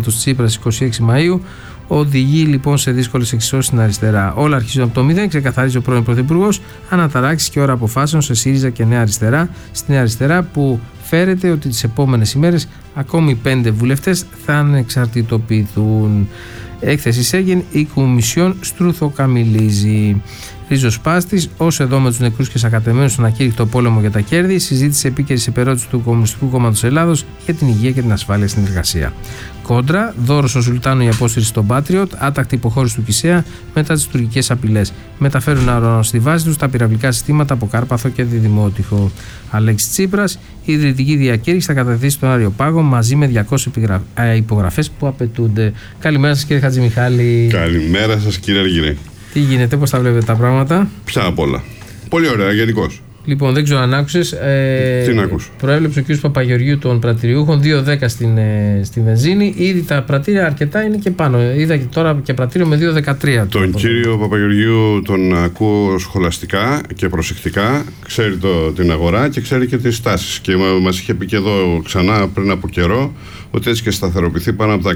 κόμματος Τσίπρας 26 Μαΐου οδηγεί λοιπόν σε δύσκολες εξισώσεις στην αριστερά. Όλα αρχίζουν από το 0, ξεκαθαρίζει ο πρώην Πρωθυπουργός, αναταράξεις και ώρα αποφάσεων σε ΣΥΡΙΖΑ και Νέα Αριστερά. Στην Νέα Αριστερά που φέρεται ότι τις επόμενες ημέρες ακόμη 5 βουλευτές θα ανεξαρτητοποιηθούν. Έκθεση Σέγγεν, η Κομισιόν στρουθοκαμιλίζει. Ρίζος Πάστης, όσο εδώ με τους νεκρούς και σακατεμένους στον ακήρυκτο πόλεμο για τα κέρδη, συζήτησε επίκαιρη επερώτηση του Κομμουνιστικού Κόμματος Ελλάδος για την υγεία και την ασφάλεια στην εργασία. Κόντρα, δώρο στον Σουλτάνο η απόσυρση των Πάτριοτ, άτακτη υποχώρηση του Κισέα μετά τις τουρκικές απειλές. Μεταφέρουν αεροναό στη βάση τους τα πυραυλικά συστήματα από Κάρπαθο και Διδημότυχο. Αλέξης Τσίπρας, η ιδρυτική διακήρυξη θα καταθέσει στον Άριο Πάγο μαζί με 200 υπογραφές που απαιτούνται. Καλημέρα σας κύριε Χατζημιχάλη. Καλημέρα σας κύριε Αργυρή. Τι γίνεται, πώς τα βλέπετε τα πράγματα? Ποια απ' όλα. Πολύ ωραία, γενικώς. Λοιπόν, δεν ξέρω αν άκουσες. Τι να ακούσω. Προέβλεψε ο κ. Παπαγεωργίου των πρατηριούχων 2,10 στην βενζίνη. Ήδη τα πρατήρια αρκετά είναι και πάνω. Είδα και τώρα και πρατήριο με 2,13. Τον κύριο Παπαγεωργίου τον ακούω σχολαστικά και προσεκτικά. Ξέρει την αγορά και ξέρει και τις τάσεις. Και μας είχε πει και εδώ ξανά πριν από καιρό ότι έτσι και σταθεροποιηθεί πάνω από τα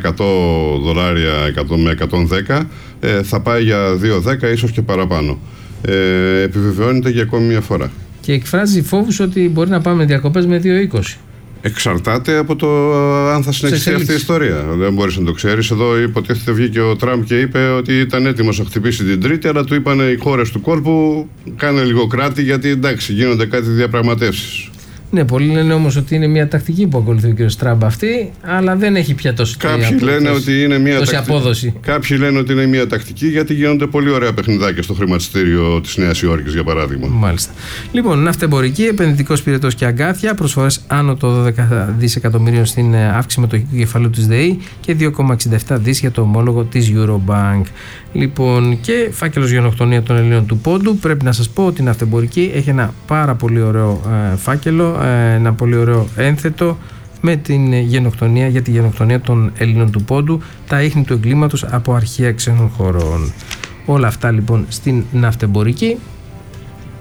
$100 με 110 θα πάει για 2,10 ίσως και παραπάνω. Επιβεβαιώνεται για ακόμη μια φορά. Και εκφράζει φόβους ότι μπορεί να πάμε διακοπές με 2,20. Εξαρτάται από το αν θα συνεχιστεί αυτή η ιστορία. Δεν μπορείς να το ξέρεις. Εδώ υποτίθεται βγήκε ο Τραμπ και είπε ότι ήταν έτοιμος να χτυπήσει την Τρίτη, αλλά του είπαν οι χώρες του κόλπου κάνε λίγο κράτη γιατί εντάξει γίνονται κάτι διαπραγματεύσεις. Ναι, πολλοί λένε όμως ότι είναι μια τακτική που ακολουθεί ο κ. Τραμπ αυτή, αλλά δεν έχει πια τόση απόδοση. Κάποιοι λένε ότι είναι μια τακτική γιατί γίνονται πολύ ωραία παιχνιδάκια στο χρηματιστήριο της Νέας Υόρκης, για παράδειγμα. Μάλιστα. Λοιπόν, ναυτεμπορική, επενδυτικός πυρετός και αγκάθια, προσφορές άνω το 12 δισεκατομμυρίων στην αύξηση μετοχικού κεφαλαίου της ΔΕΗ και 2,67 δις για το ομόλογο της Eurobank. Λοιπόν, και φάκελος γενοκτονία των Ελλήνων του Πόντου. Πρέπει να σας πω ότι η ναυτεμπορική έχει ένα πάρα πολύ ωραίο φάκελο, ένα πολύ ωραίο ένθετο με την γενοκτονία, για τη γενοκτονία των Ελλήνων του Πόντου, τα ίχνη του εγκλήματος από αρχεία ξένων χωρών. Όλα αυτά λοιπόν στην ναυτεμπορική.